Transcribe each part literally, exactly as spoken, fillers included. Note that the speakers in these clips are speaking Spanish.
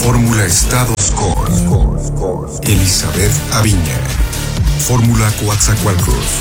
Fórmula Estados con Elizabeth Aviña. Fórmula Coatzacoalcos.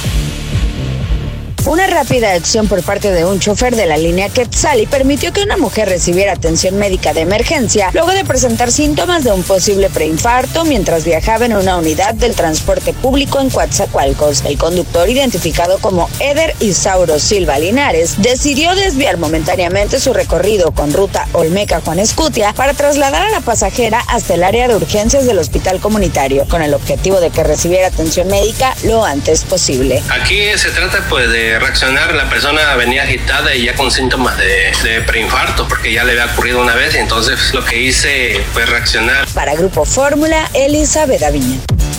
Una rápida acción por parte de un chofer de la línea Quetzali permitió que una mujer recibiera atención médica de emergencia luego de presentar síntomas de un posible preinfarto mientras viajaba en una unidad del transporte público en Coatzacoalcos. El conductor, identificado como Eder Isauro Silva Linares, decidió desviar momentáneamente su recorrido con ruta Olmeca-Juan Escutia para trasladar a la pasajera hasta el área de urgencias del hospital comunitario, con el objetivo de que recibiera atención médica lo antes posible. Aquí se trata pues de reaccionar, la persona venía agitada y ya con síntomas de, de preinfarto, porque ya le había ocurrido una vez, y entonces lo que hice fue reaccionar. Para Grupo Fórmula, Elizabeth Aviña.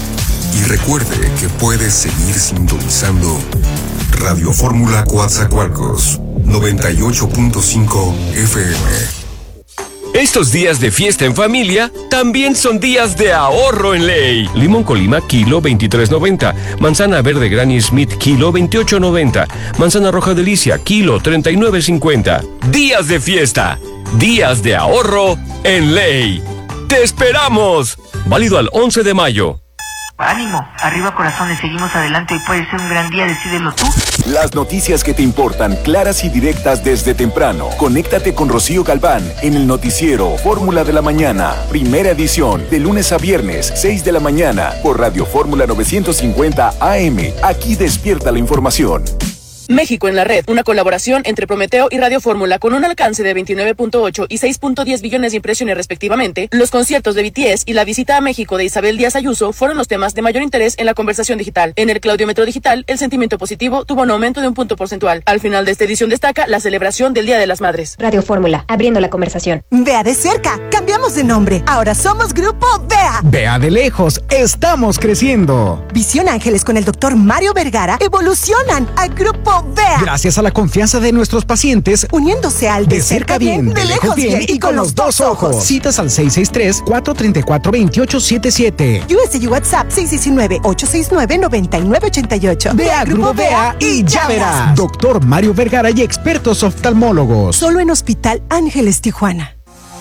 Y recuerde que puedes seguir sintonizando Radio Fórmula Coatzacoalcos, noventa y ocho punto cinco F M. Estos días de fiesta en familia también son días de ahorro en Ley. Limón Colima, kilo veintitrés noventa. Manzana verde Granny Smith, kilo veintiocho noventa. Manzana roja Delicia, kilo treinta y nueve cincuenta. Días de fiesta, días de ahorro en Ley. ¡Te esperamos! Válido al once de mayo. Ánimo, arriba corazones, seguimos adelante, hoy puede ser un gran día, decídelo tú. Las noticias que te importan, claras y directas desde temprano. Conéctate con Rocío Galván en el noticiero Fórmula de la Mañana, primera edición, de lunes a viernes, seis de la mañana, por Radio Fórmula novecientos cincuenta A M. Aquí despierta la información. México en la red, una colaboración entre Prometeo y Radio Fórmula con un alcance de veintinueve punto ocho y seis punto diez billones de impresiones respectivamente. Los conciertos de B T S y la visita a México de Isabel Díaz Ayuso fueron los temas de mayor interés en la conversación digital. En el Claudiómetro Digital, el sentimiento positivo tuvo un aumento de un punto porcentual. Al final de esta edición destaca la celebración del Día de las Madres. Radio Fórmula, abriendo la conversación. Vea de cerca, cambiamos de nombre. Ahora somos Grupo Vea. Vea de lejos, estamos creciendo. Visión Ángeles con el doctor Mario Vergara evolucionan a Grupo Vea. Gracias a la confianza de nuestros pacientes, uniéndose al de, de cerca bien, bien, de lejos bien y con los dos ojos. Citas al seis seis tres, cuatro tres cuatro, dos ocho siete siete. U S U WhatsApp seis uno nueve, ocho seis nueve, nueve nueve ocho ocho. Vea Grupo Vea y ya verás. Doctor Mario Vergara y expertos oftalmólogos. Solo en Hospital Ángeles Tijuana.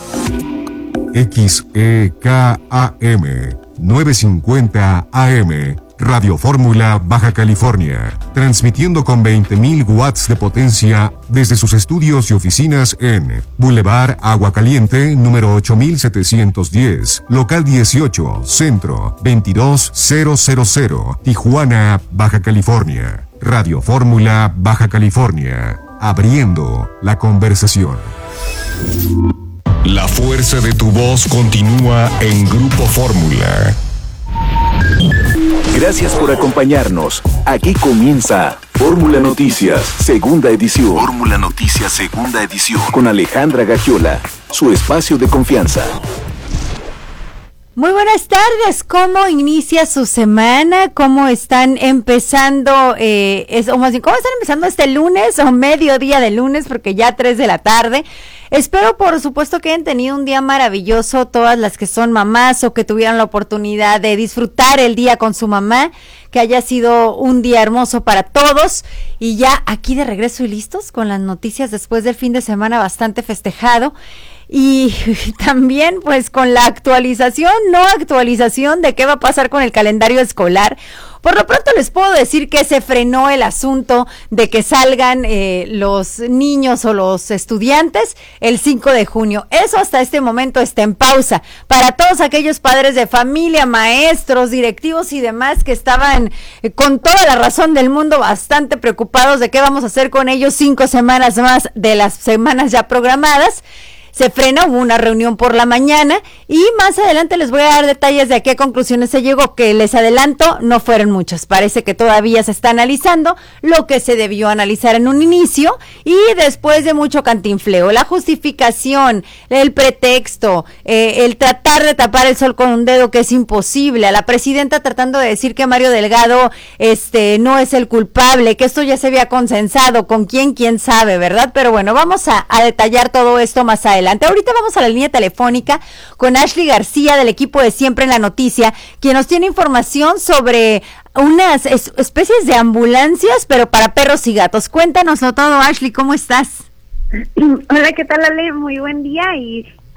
X E K A M novecientos cincuenta A M. Radio Fórmula Baja California, transmitiendo con veinte mil watts de potencia desde sus estudios y oficinas en Boulevard Agua Caliente, número ocho mil setecientos diez, local dieciocho, centro, veintidós mil, Tijuana, Baja California. Radio Fórmula Baja California, abriendo la conversación. La fuerza de tu voz continúa en Grupo Fórmula. Gracias por acompañarnos. Aquí comienza Fórmula Noticias, segunda edición. Fórmula Noticias, segunda edición. Con Alejandra Gagiola, su espacio de confianza. Muy buenas tardes. ¿Cómo inicia su semana? ¿Cómo están empezando? Eh, es, o más bien, ¿cómo están empezando este lunes o mediodía de lunes? Porque ya tres de la tarde. Espero, por supuesto, que hayan tenido un día maravilloso, todas las que son mamás o que tuvieron la oportunidad de disfrutar el día con su mamá, que haya sido un día hermoso para todos. Y ya aquí de regreso y listos con las noticias después del fin de semana bastante festejado. Y también pues con la actualización, no actualización de qué va a pasar con el calendario escolar. Por lo pronto les puedo decir que se frenó el asunto de que salgan eh, los niños o los estudiantes el cinco de junio. Eso hasta este momento está en pausa. Para todos aquellos padres de familia, maestros, directivos y demás que estaban eh, con toda la razón del mundo bastante preocupados de qué vamos a hacer con ellos cinco semanas más de las semanas ya programadas. Se frena, hubo una reunión por la mañana y más adelante les voy a dar detalles de a qué conclusiones se llegó, que les adelanto, no fueron muchas. Parece que todavía se está analizando lo que se debió analizar en un inicio y después de mucho cantinfleo, la justificación, el pretexto, eh, el tratar de tapar el sol con un dedo que es imposible, a la presidenta tratando de decir que Mario Delgado este, no es el culpable, que esto ya se había consensado, con quién, quién sabe, ¿verdad? Pero bueno, vamos a, a detallar todo esto más adelante. Ahorita vamos a la línea telefónica con Ashley García del equipo de Siempre en la Noticia, quien nos tiene información sobre unas es, especies de ambulancias, pero para perros y gatos. Cuéntanoslo todo, Ashley, ¿cómo estás? Hola, ¿qué tal, Ale? Muy buen día y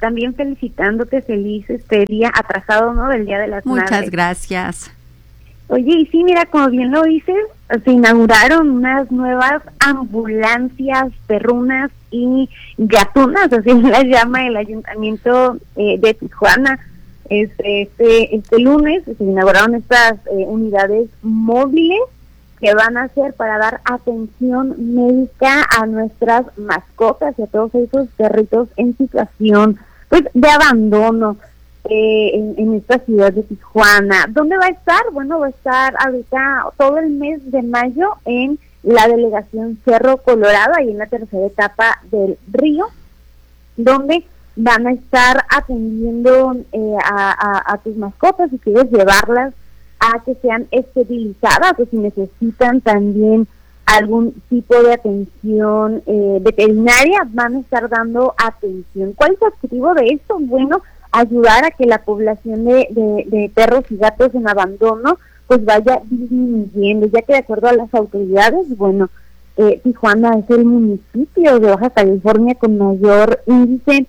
también felicitándote, feliz este día atrasado, ¿no? Del Día de las Muchas Madres. gracias. Oye, y sí, mira, como bien lo dices, se inauguraron unas nuevas ambulancias perrunas y gatunas, así las llama el Ayuntamiento eh, de Tijuana. Este, este, este lunes se inauguraron estas eh, unidades móviles que van a ser para dar atención médica a nuestras mascotas y a todos esos perritos en situación pues de abandono. Eh, en, en esta ciudad de Tijuana. ¿Dónde va a estar? Bueno, va a estar ahorita todo el mes de mayo en la delegación Cerro Colorado, ahí en la tercera etapa del río, donde van a estar atendiendo eh, a, a, a tus mascotas, si quieres llevarlas a que sean esterilizadas o si necesitan también algún tipo de atención eh, veterinaria, van a estar dando atención. ¿Cuál es el objetivo de esto? Bueno, ayudar a que la población de, de, de perros y gatos en abandono pues vaya disminuyendo, ya que de acuerdo a las autoridades, bueno, eh, Tijuana es el municipio de Baja California con mayor índice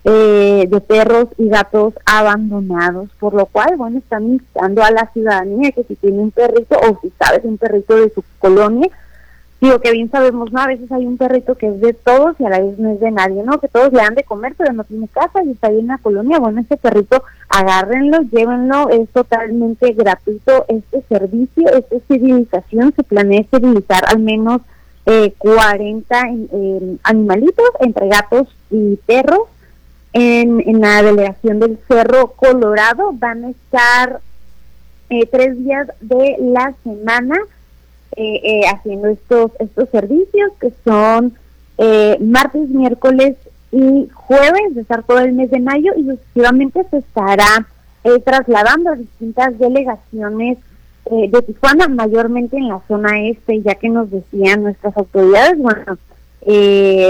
eh, de perros y gatos abandonados, por lo cual, bueno, están instando a la ciudadanía que si tiene un perrito o si sabes un perrito de su colonia, digo que bien sabemos, ¿no? A veces hay un perrito que es de todos y a la vez no es de nadie, ¿no? Que todos le dan de comer, pero no tiene casa y está ahí en la colonia. Bueno, este perrito, agárrenlo, llévenlo, es totalmente gratuito este servicio, esta esterilización. Se planea esterilizar al menos eh, cuarenta eh, animalitos, entre gatos y perros, en, en la delegación del Cerro Colorado. Van a estar eh, tres días de la semana Eh, eh, haciendo estos estos servicios que son eh, martes, miércoles y jueves, de estar todo el mes de mayo, y sucesivamente se estará eh, trasladando a distintas delegaciones eh, de Tijuana, mayormente en la zona este, ya que nos decían nuestras autoridades, bueno, eh,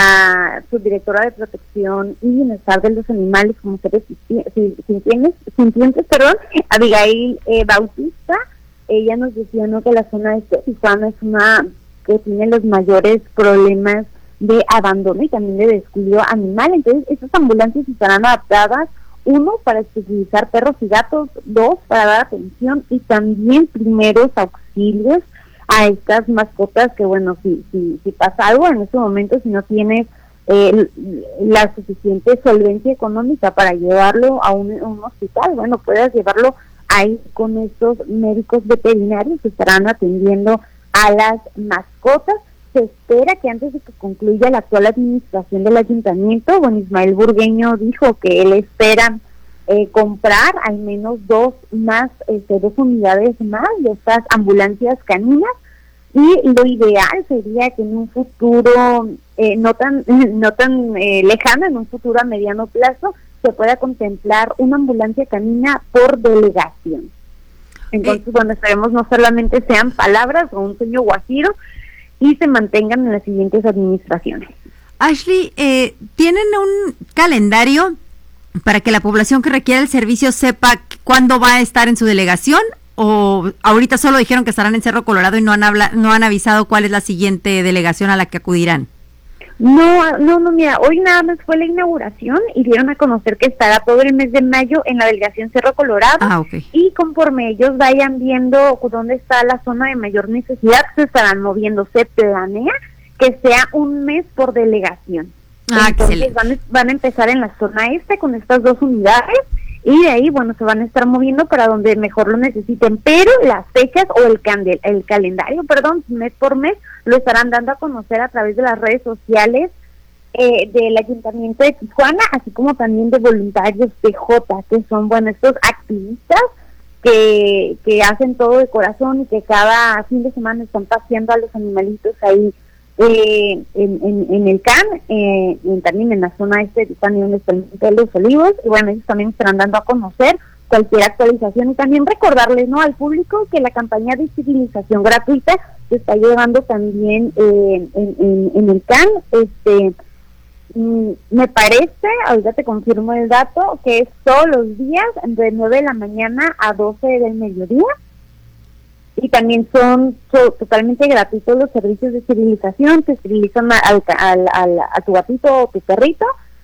la subdirectora de Protección y Bienestar de los Animales como seres sintientes, sintientes, perdón, Abigail eh, Bautista. Ella nos decía, ¿no?, que la zona de Tijuana es una que tiene los mayores problemas de abandono y también de descuido animal. Entonces, estas ambulancias estarán adaptadas, uno, para esterilizar perros y gatos, dos, para dar atención y también primeros auxilios a estas mascotas que, bueno, si si, si pasa algo en este momento, si no tienes eh, la suficiente solvencia económica para llevarlo a un, a un hospital, bueno, puedas llevarlo ahí con estos médicos veterinarios que estarán atendiendo a las mascotas. Se espera que antes de que concluya la actual administración del ayuntamiento, bueno, Ismael Burgueño dijo que él espera eh, comprar al menos dos más, este, dos unidades más de estas ambulancias caninas, y lo ideal sería que en un futuro eh, no tan no tan eh, lejano, en un futuro a mediano plazo, se pueda contemplar una ambulancia canina por delegación. Entonces, eh. bueno, esperemos no solamente sean palabras o un sueño guajiro y se mantengan en las siguientes administraciones. Ashley, eh, ¿tienen un calendario para que la población que requiera el servicio sepa cuándo va a estar en su delegación? ¿O ahorita solo dijeron que estarán en Cerro Colorado y no han habla, no han avisado cuál es la siguiente delegación a la que acudirán? No, no, no, mira, hoy nada más fue la inauguración y dieron a conocer que estará todo el mes de mayo en la delegación Cerro Colorado. Ah, okay. Y conforme ellos vayan viendo dónde está la zona de mayor necesidad, se estarán moviendo. Se planea que sea un mes por delegación. Ah, Entonces van, van a empezar en la zona este con estas dos unidades y de ahí, bueno, se van a estar moviendo para donde mejor lo necesiten, pero las fechas o el, candel, el calendario, perdón, mes por mes, lo estarán dando a conocer a través de las redes sociales eh, del Ayuntamiento de Tijuana, así como también de voluntarios P J, que son, bueno, estos activistas que, que hacen todo de corazón y que cada fin de semana están paseando a los animalitos ahí eh, en, en, en el C A N, eh, y también en la zona este de Tijuana, donde está el Monte de los Olivos, y bueno, ellos también estarán dando a conocer cualquier actualización y también recordarles, ¿no?, al público que la campaña de esterilización gratuita se está llevando también eh, en, en, en el C A N. Este, mm, me parece, ahorita te confirmo el dato, que es todos los días de nueve de la mañana a doce del mediodía, y también son so, totalmente gratuitos los servicios de esterilización. Te esterilizan al, al, al, a tu gatito o tu perrito,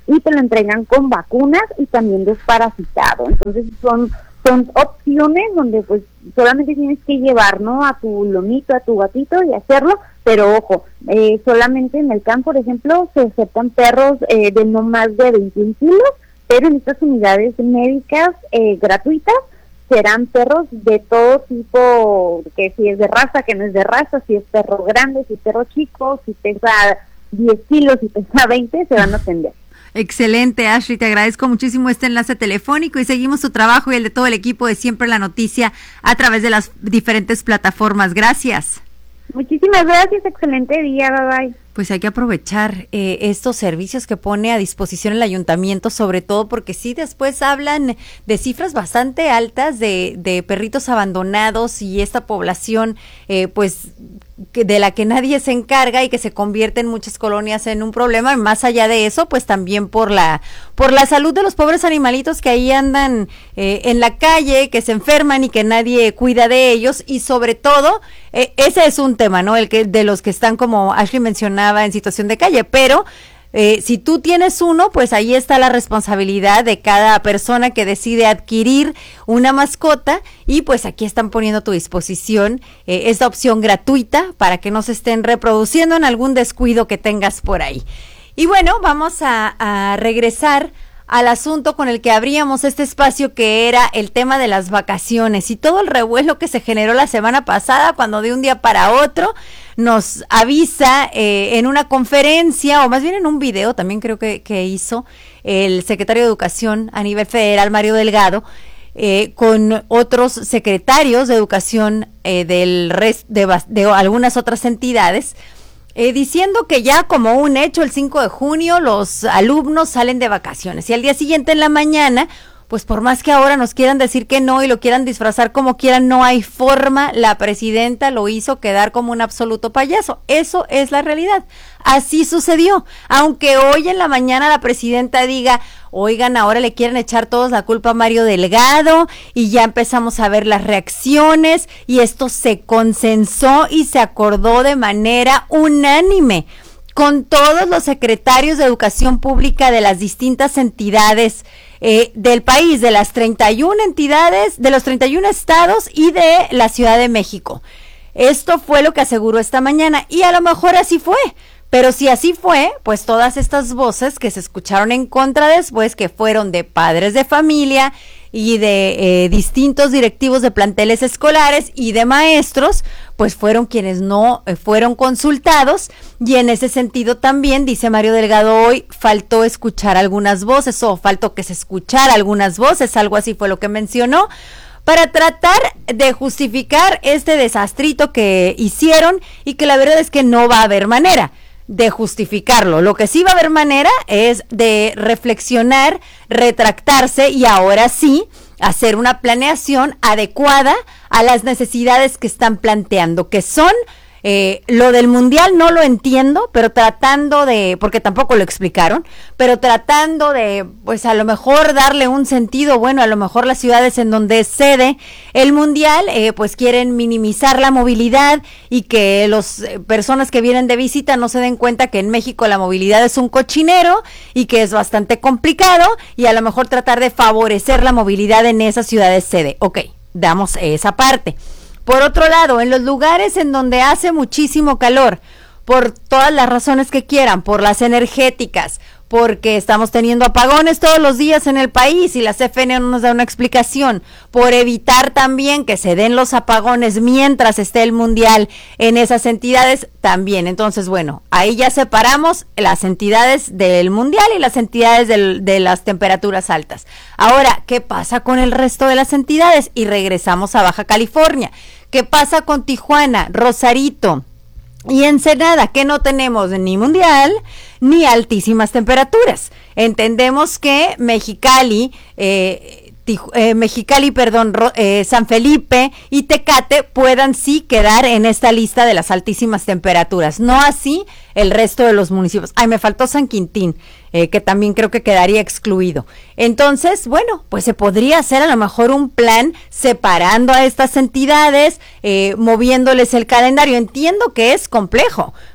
y te lo entregan con vacunas y también desparasitado. Entonces son son opciones donde pues solamente tienes que llevar, ¿no?, a tu lomito, a tu gatito y hacerlo, pero ojo, eh, solamente en el C A M, por ejemplo, se aceptan perros eh, de no más de veintiún kilos, pero en estas unidades médicas eh, gratuitas serán perros de todo tipo, que si es de raza, que no es de raza, si es perro grande, si es perro chico, si pesa diez kilos, si pesa veinte, se van a atender. Excelente, Ashley, te agradezco muchísimo este enlace telefónico y seguimos tu trabajo y el de todo el equipo de Siempre la Noticia a través de las diferentes plataformas. Gracias. Muchísimas gracias, excelente día, bye bye. Pues hay que aprovechar eh, estos servicios que pone a disposición el ayuntamiento, sobre todo porque sí después hablan de cifras bastante altas de, de perritos abandonados y esta población eh, pues que de la que nadie se encarga y que se convierte en muchas colonias en un problema, y más allá de eso, pues también por la por la salud de los pobres animalitos que ahí andan eh, en la calle, que se enferman y que nadie cuida de ellos, y sobre todo, eh, ese es un tema, ¿no? El que de los que están, como Ashley mencionaba, en situación de calle, pero Eh, si tú tienes uno, pues ahí está la responsabilidad de cada persona que decide adquirir una mascota, y pues aquí están poniendo a tu disposición eh, esta opción gratuita para que no se estén reproduciendo en algún descuido que tengas por ahí. Y bueno, vamos a, a regresar al asunto con el que abríamos este espacio, que era el tema de las vacaciones y todo el revuelo que se generó la semana pasada, cuando de un día para otro nos avisa eh, en una conferencia, o más bien en un video, también creo que, que hizo el secretario de Educación a nivel federal, Mario Delgado, eh, con otros secretarios de Educación eh, del res, de, de algunas otras entidades, Eh, diciendo que ya como un hecho el cinco de junio los alumnos salen de vacaciones, y al día siguiente en la mañana, pues por más que ahora nos quieran decir que no y lo quieran disfrazar como quieran, no hay forma, la presidenta lo hizo quedar como un absoluto payaso. Eso es la realidad, así sucedió, aunque hoy en la mañana la presidenta diga, oigan, ahora le quieren echar todos la culpa a Mario Delgado, y ya empezamos a ver las reacciones, y esto se consensó y se acordó de manera unánime con todos los secretarios de Educación Pública de las distintas entidades eh, del país, de las treinta y una entidades, de los treinta y un estados y de la Ciudad de México. Esto fue lo que aseguró esta mañana, y a lo mejor así fue. Pero si así fue, pues todas estas voces que se escucharon en contra después, que fueron de padres de familia y de eh, distintos directivos de planteles escolares y de maestros, pues fueron quienes no eh, fueron consultados, y en ese sentido también, dice Mario Delgado hoy, faltó escuchar algunas voces, o faltó que se escuchara algunas voces, algo así fue lo que mencionó, para tratar de justificar este desastrito que hicieron, y que la verdad es que no va a haber manera de justificarlo. Lo que sí va a haber manera es de reflexionar, retractarse, y ahora sí hacer una planeación adecuada a las necesidades que están planteando, que son Eh, lo del mundial no lo entiendo, pero tratando de, porque tampoco lo explicaron, pero tratando de, pues a lo mejor darle un sentido, bueno, a lo mejor las ciudades en donde es sede el mundial, eh, pues quieren minimizar la movilidad, y que las eh, personas que vienen de visita no se den cuenta que en México la movilidad es un cochinero y que es bastante complicado, y a lo mejor tratar de favorecer la movilidad en esas ciudades sede. Ok, damos esa parte. Por otro lado, en los lugares en donde hace muchísimo calor, por todas las razones que quieran, por las energéticas, porque estamos teniendo apagones todos los días en el país y la C F E no nos da una explicación, por evitar también que se den los apagones mientras esté el mundial en esas entidades también. Entonces, bueno, ahí ya separamos las entidades del mundial y las entidades del, de las temperaturas altas. Ahora, ¿qué pasa con el resto de las entidades? Y regresamos a Baja California. ¿Qué pasa con Tijuana, Rosarito y Ensenada, que no tenemos ni mundial ni altísimas temperaturas? Entendemos que Mexicali, eh, Tiju- eh, Mexicali, perdón, Ro- eh, San Felipe y Tecate puedan sí quedar en esta lista de las altísimas temperaturas, no así el resto de los municipios. Ay, me faltó San Quintín, eh, que también creo que quedaría excluido. Entonces, bueno, pues se podría hacer a lo mejor un plan separando a estas entidades, eh, moviéndoles el calendario. Entiendo que es complejo,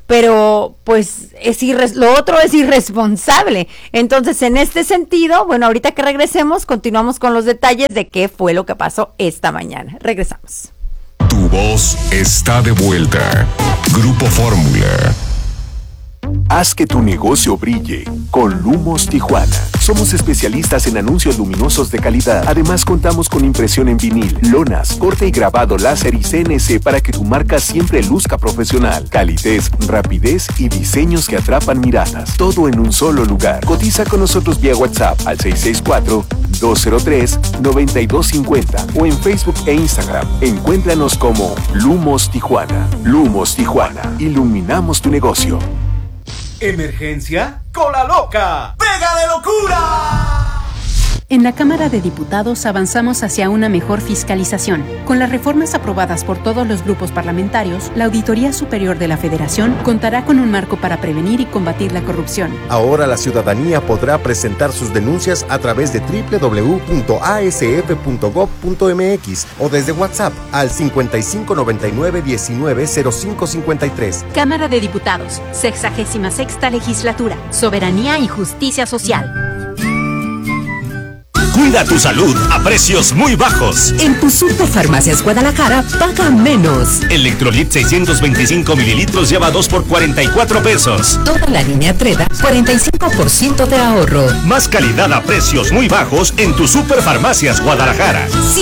pero pues es irres- lo otro es irresponsable. Entonces, en este sentido, bueno, ahorita que regresemos, continuamos con los detalles de qué fue lo que pasó esta mañana. Regresamos. Tu voz está de vuelta. Grupo Fórmula. Haz que tu negocio brille con Lumos Tijuana. Somos especialistas en anuncios luminosos de calidad. Además, contamos con impresión en vinil, lonas, corte y grabado láser y C N C para que tu marca siempre luzca profesional. Calidez, rapidez y diseños que atrapan miradas. Todo en un solo lugar. Cotiza con nosotros vía WhatsApp al seis seis cuatro, dos cero tres, nueve dos cinco cero o en Facebook e Instagram. Encuéntranos como Lumos Tijuana. Lumos Tijuana. Iluminamos tu negocio. ¿Emergencia? ¡Cola loca! ¡Pega de locura! En la Cámara de Diputados avanzamos hacia una mejor fiscalización. Con las reformas aprobadas por todos los grupos parlamentarios, la Auditoría Superior de la Federación contará con un marco para prevenir y combatir la corrupción. Ahora la ciudadanía podrá presentar sus denuncias a través de doble u doble u doble u punto a s f punto gob punto m x o desde WhatsApp al cincuenta y cinco noventa y nueve diecinueve cero cinco cincuenta y tres. Cámara de Diputados, sexagésima sexta Legislatura, Soberanía y Justicia Social. Cuida tu salud a precios muy bajos. En tu Superfarmacias Guadalajara, paga menos. Electrolit seiscientos veinticinco mililitros lleva dos por cuarenta y cuatro pesos. Toda la línea Treda, cuarenta y cinco por ciento de ahorro. Más calidad a precios muy bajos en tu Superfarmacias Guadalajara.